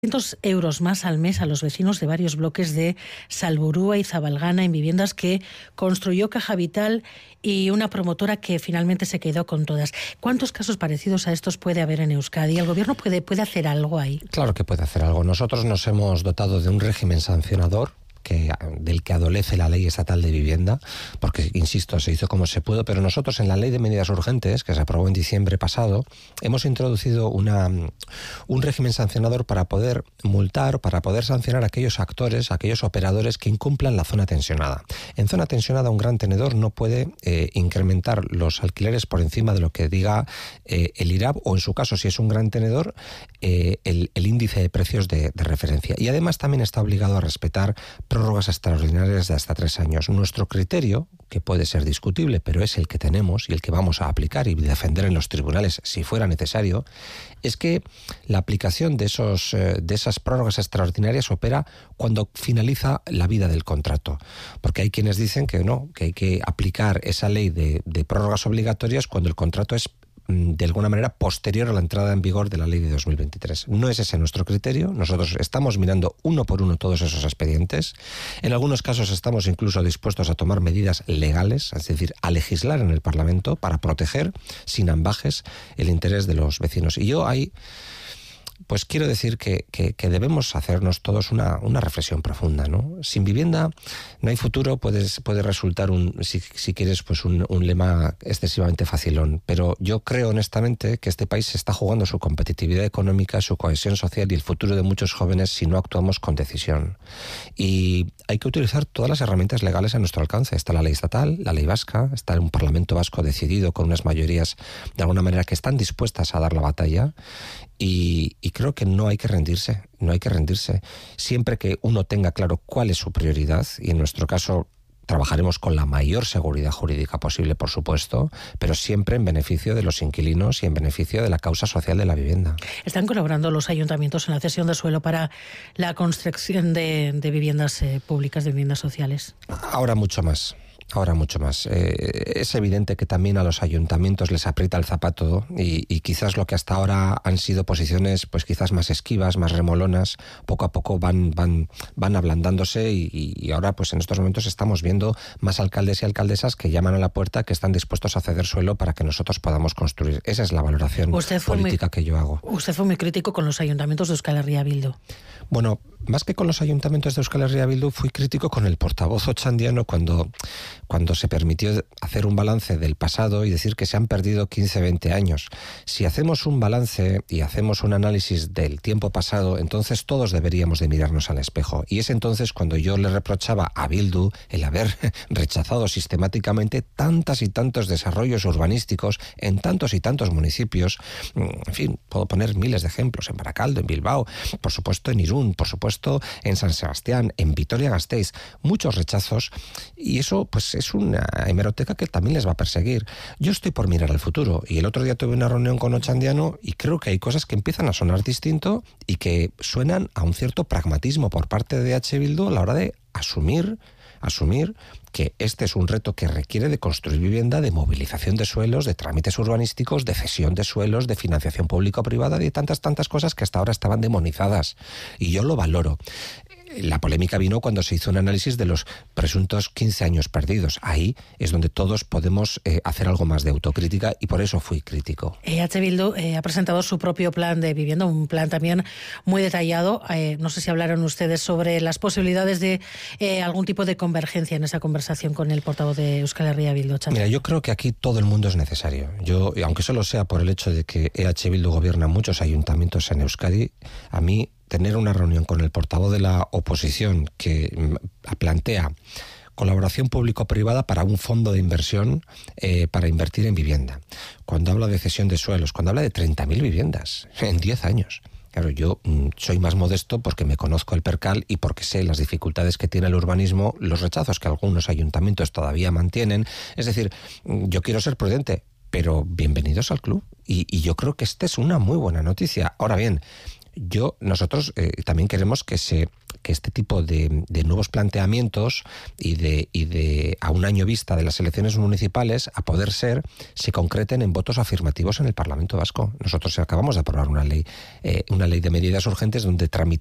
euros más al mes a los vecinos de varios bloques de Salburua y Zabalgana en viviendas que construyó Caja Vital y una promotora que finalmente se quedó con todas. ¿Cuántos casos parecidos a estos puede haber en Euskadi? ¿El gobierno puede hacer algo ahí? Claro que puede hacer algo. Nosotros nos hemos dotado de un régimen sancionador del que adolece la Ley Estatal de Vivienda, porque, insisto, se hizo como se pudo, pero nosotros en la Ley de Medidas Urgentes, que se aprobó en diciembre pasado, hemos introducido un régimen sancionador para poder multar, para poder sancionar a aquellos actores, a aquellos operadores que incumplan la zona tensionada. En zona tensionada, un gran tenedor no puede incrementar los alquileres por encima de lo que diga el IRAP, o en su caso, si es un gran tenedor, el índice de precios de referencia. Y además también está obligado a respetar prórrogas extraordinarias de hasta 3 años. Nuestro criterio, que puede ser discutible, pero es el que tenemos y el que vamos a aplicar y defender en los tribunales si fuera necesario, es que la aplicación de esas prórrogas extraordinarias opera cuando finaliza la vida del contrato. Porque hay quienes dicen que no, que hay que aplicar esa ley de prórrogas obligatorias cuando el contrato es de alguna manera posterior a la entrada en vigor de la ley de 2023. No es ese nuestro criterio. Nosotros estamos mirando uno por uno todos esos expedientes. En algunos casos estamos incluso dispuestos a tomar medidas legales, es decir, a legislar en el Parlamento para proteger sin ambajes el interés de los vecinos. Y yo ahí pues quiero decir que debemos hacernos todos una reflexión profunda, ¿no? Sin vivienda no hay futuro. Puede resultar si quieres, pues un lema excesivamente facilón, pero yo creo honestamente que este país se está jugando su competitividad económica, su cohesión social y el futuro de muchos jóvenes si no actuamos con decisión. Y hay que utilizar todas las herramientas legales a nuestro alcance. Está la ley estatal, la ley vasca, está un Parlamento vasco decidido con unas mayorías de alguna manera que están dispuestas a dar la batalla. Y creo que no hay que rendirse. Siempre que uno tenga claro cuál es su prioridad, y en nuestro caso trabajaremos con la mayor seguridad jurídica posible, por supuesto, pero siempre en beneficio de los inquilinos y en beneficio de la causa social de la vivienda. ¿Están colaborando los ayuntamientos en la cesión de suelo para la construcción de viviendas públicas, de viviendas sociales? Ahora mucho más. Es evidente que también a los ayuntamientos les aprieta el zapato y quizás lo que hasta ahora han sido posiciones pues quizás más esquivas, más remolonas, poco a poco van ablandándose y ahora pues en estos momentos estamos viendo más alcaldes y alcaldesas que llaman a la puerta, que están dispuestos a ceder suelo para que nosotros podamos construir. Esa es la valoración política que yo hago. Usted fue muy crítico con los ayuntamientos de Euskal Herria Bildu. Bueno, más que con los ayuntamientos de Euskal Herria Bildu, fui crítico con el portavoz ochandiano cuando se permitió hacer un balance del pasado y decir que se han perdido 15-20 años. Si hacemos un balance y hacemos un análisis del tiempo pasado, entonces todos deberíamos de mirarnos al espejo. Y es entonces cuando yo le reprochaba a Bildu el haber rechazado sistemáticamente tantas y tantos desarrollos urbanísticos en tantos y tantos municipios. En fin, puedo poner miles de ejemplos: en Baracaldo, en Bilbao, por supuesto en Irún, por supuesto en San Sebastián, en Vitoria-Gasteiz. Muchos rechazos, y eso pues es una hemeroteca que también les va a perseguir. Yo estoy por mirar al futuro, y el otro día tuve una reunión con Ochandiano y creo que hay cosas que empiezan a sonar distinto y que suenan a un cierto pragmatismo por parte de H. Bildu a la hora de asumir que este es un reto que requiere de construir vivienda, de movilización de suelos, de trámites urbanísticos, de cesión de suelos, de financiación público-privada, de tantas cosas que hasta ahora estaban demonizadas. Y yo lo valoro. La polémica vino cuando se hizo un análisis de los presuntos 15 años perdidos. Ahí es donde todos podemos hacer algo más de autocrítica, y por eso fui crítico. H. Bildu ha presentado su propio plan de vivienda, un plan también muy detallado. No sé si hablaron ustedes sobre las posibilidades de algún tipo de convergencia en esa conversación con el portavoz de Euskal Herria Bildu. Mira, yo creo que aquí todo el mundo es necesario. Yo, aunque solo sea por el hecho de que H. Bildu gobierna muchos ayuntamientos en Euskadi, a mí tener una reunión con el portavoz de la oposición que plantea colaboración público-privada para un fondo de inversión para invertir en vivienda, cuando habla de cesión de suelos, cuando habla de 30.000 viviendas en 10 años. Claro, yo soy más modesto porque me conozco el percal y porque sé las dificultades que tiene el urbanismo, los rechazos que algunos ayuntamientos todavía mantienen. Es decir, yo quiero ser prudente, pero bienvenidos al club. Y yo creo que esta es una muy buena noticia. Ahora bien, Nosotros también queremos que este tipo de nuevos planteamientos y de a un año vista de las elecciones municipales, a poder ser, se concreten en votos afirmativos en el Parlamento Vasco. Nosotros acabamos de aprobar una ley de medidas urgentes donde